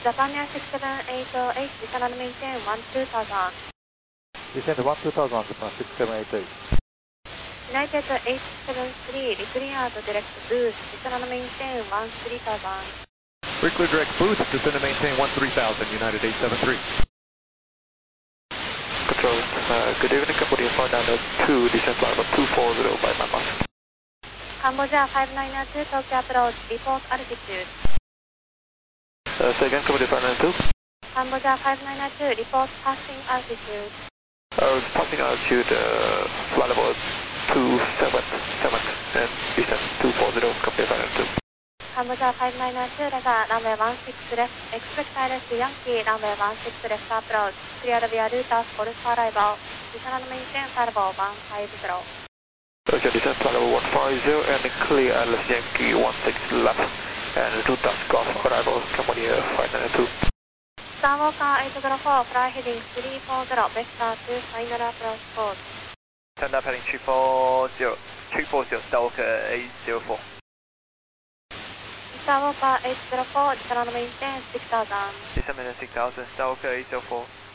Japan Air 6788, descend and maintain 12000. Descend 12000, Japan 6788. United 873, clear to direct boost, descend and maintain 13000. We're clear direct boost, descend and maintain 13000, United 873. Control, good evening, Cambodia 592, descent flight level 240 by my mask. Cambodia 592, Tokyo approach, report altitude. Say again, Cambodia 592. Cambodia 592, report passing altitude. Passing altitude, flight level 277 and descent 240, Cambodia 592. Cambodia 592, radar, runway 16 left, expect ILS Yankee, runway 16 left approach, clear via route of Golf arrival, descend and maintain flight level 150. Okay, descent flight level 150 and clear ILS Yankee 16 left and route of Golf arrival, Cambodia 592. Star Walker 804, fly heading 340, vector to final approach port. Turn up heading 340, 340, Star Walker 804. Star Walker 804, descend and maintain 6000. Descend maintain 6000, Star Walker 804.